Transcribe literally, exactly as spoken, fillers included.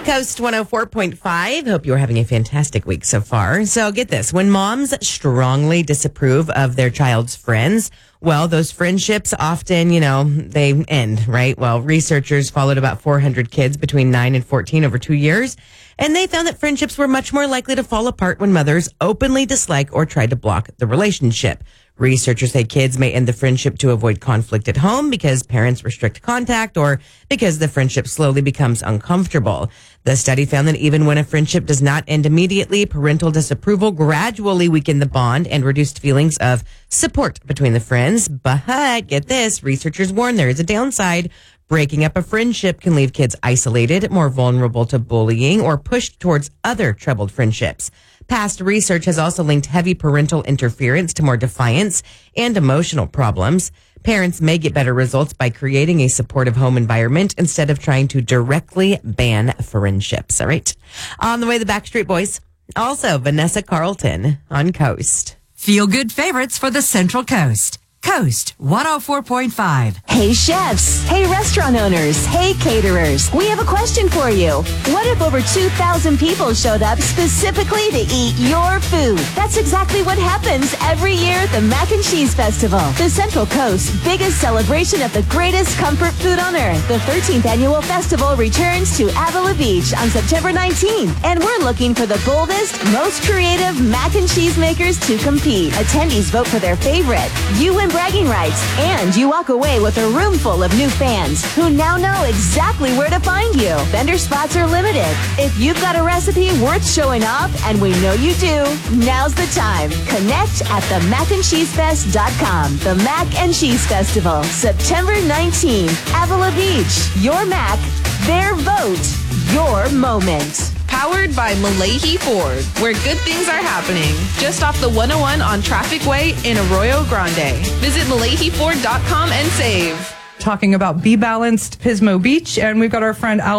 Coast one oh four point five. Hope you're having a fantastic week so far. So get this. When moms strongly disapprove of their child's friends, well, those friendships often, you know, they end, right? Well, researchers followed about four hundred kids between nine and fourteen over two years, and they found that friendships were much more likely to fall apart when mothers openly dislike or try to block the relationship. Researchers say kids may end the friendship to avoid conflict at home because parents restrict contact or because the friendship slowly becomes uncomfortable. The study found that even when a friendship does not end immediately, parental disapproval gradually weakened the bond and reduced feelings of support between the friends. But get this, researchers warn there is a downside. Breaking up a friendship can leave kids isolated, more vulnerable to bullying, or pushed towards other troubled friendships. Past research has also linked heavy parental interference to more defiance and emotional problems. Parents may get better results by creating a supportive home environment instead of trying to directly ban friendships. All right. On the way, the Backstreet Boys. Also, Vanessa Carlton on Coast. Feel good favorites for the Central Coast. Coast one oh four point five. Hey chefs, hey restaurant owners, hey caterers. We have a question for you. What if over two thousand people showed up specifically to eat your food? That's exactly what happens every year at the Mac and Cheese Festival, the Central Coast's biggest celebration of the greatest comfort food on earth. The thirteenth annual festival returns to Avila Beach on September nineteenth, and we're looking for the boldest, most creative mac and cheese makers to compete. Attendees vote for their favorite. You win bragging rights, and you walk away with a room full of new fans who now know exactly where to find you. Vendor spots are limited. If you've got a recipe worth showing off, and we know you do, now's the time. Connect at the mac and cheese fest dot com. The Mac and Cheese Festival, September nineteenth, Avila Beach. Your Mac, their vote, your moment. Powered by Malahi Ford, where good things are happening. Just off the one oh one on Traffic Way in Arroyo Grande. Visit malahi ford dot com and save. Talking about Be Balanced Pismo Beach, and we've got our friend Al